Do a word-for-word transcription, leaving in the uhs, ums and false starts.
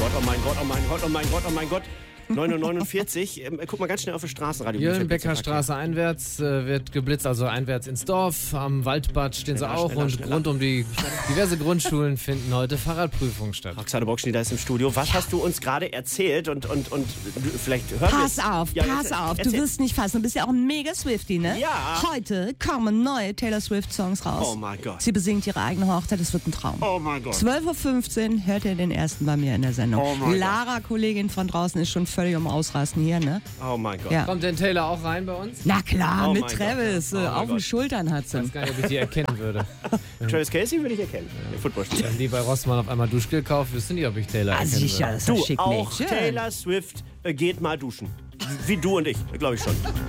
Gott, oh mein Gott, oh mein Gott, oh mein Gott, oh mein Gott. neun Uhr neunundvierzig. Ähm, guck mal ganz schnell auf das Straßenradio. Jöllenbecker Straße einwärts äh, wird geblitzt, also einwärts ins Dorf. Am Waldbad stehen Schneller, sie auch schneller, und schneller. rund um die diverse Grundschulen finden heute Fahrradprüfungen statt. Roxane Bockschnee, da ist im Studio. Was hast du uns gerade erzählt? Und, und, und du, vielleicht hören wir Pass es. auf, Ja, pass erzähl, auf. Du erzähl. wirst nicht fassen. Du bist ja auch ein mega Swiftie, ne? Ja. Heute kommen neue Taylor Swift-Songs raus. Oh mein Gott. Sie besingt ihre eigene Hochzeit. Das wird ein Traum. Oh mein Gott. zwölf Uhr fünfzehn hört ihr den ersten bei mir in der Sendung. Oh mein Lara, Kollegin von draußen, ist schon völlig um Ausrasten hier, ne? Oh mein Gott. Ja. Kommt denn Taylor auch rein bei uns? Na klar, Oh mit mein Travis. Gott. Oh äh, mein auf den Gott. Schultern hat Ich sie. weiß gar nicht, ob ich die erkennen würde. Travis Casey würde ich erkennen. Der Footballspieler. Wenn die bei Rossmann auf einmal Duschgel kauft, wüsste nicht, ob ich Taylor Ah, erkennen sicher, würde. das ist ein Du, schick auch Mädchen. Taylor Swift äh, geht mal duschen. Wie du und ich, glaube ich schon.